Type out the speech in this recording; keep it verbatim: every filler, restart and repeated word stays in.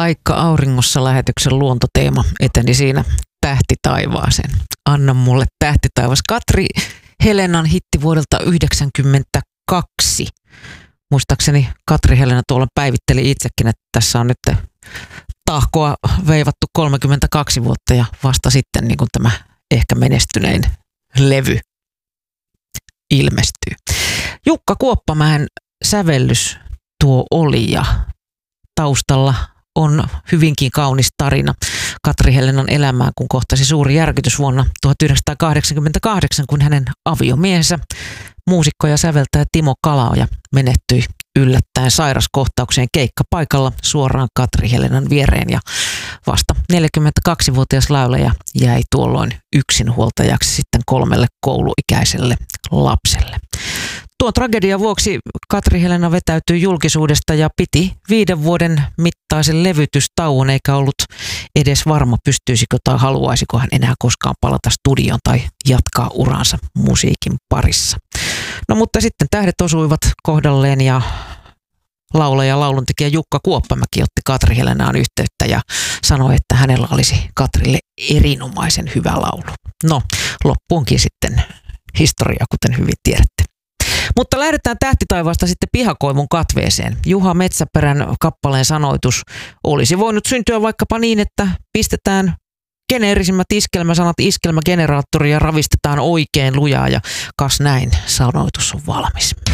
Laikka auringossa -lähetyksen luontoteema eteni siinä Tähti taivaaseen. Anna mulle tähti taivas. Katri Helenan hitti vuodelta yhdeksänkymmentäkaksi. Muistaakseni Katri Helena tuolla päivitteli itsekin, että tässä on nyt tahkoa veivattu kolmekymmentäkaksi vuotta ja vasta sitten niin kuin tämä ehkä menestynein levy ilmestyy. Jukka Kuoppamäen sävellys tuo oli ja taustalla on hyvinkin kaunis tarina Katri Helenan elämään, kun kohtasi suuri järkytys vuonna tuhatyhdeksänsataakahdeksankymmentäkahdeksan, kun hänen aviomiehensä, muusikko ja säveltäjä Timo Kalaoja menehtyi yllättäen sairaskohtaukseen keikkapaikalla suoraan Katri Helenan viereen, ja vasta neljäkymmentäkaksivuotias laulaja jäi tuolloin yksinhuoltajaksi sitten kolmelle kouluikäiselle lapselle. Tuon tragedian vuoksi Katri Helena vetäytyi julkisuudesta ja piti viiden vuoden mittaisen levytystauon, eikä ollut edes varma, pystyisikö tai haluaisiko hän enää koskaan palata studioon tai jatkaa uransa musiikin parissa. No mutta sitten tähdet osuivat kohdalleen ja laulaja ja lauluntekijä Jukka Kuoppamäki otti Katri Helenaan yhteyttä ja sanoi, että hänellä olisi Katrille erinomaisen hyvä laulu. No, loppuunkin sitten historia, kuten hyvin tiedätte. Mutta lähdetään tähtitaivaasta sitten Pihakoivun katveeseen. Juha Metsäperän kappaleen sanoitus olisi voinut syntyä vaikkapa niin, että pistetään geneerisimmät iskelmäsanat iskelmägeneraattoriin ja ravistetaan oikein lujaa, ja kas näin, sanoitus on valmis.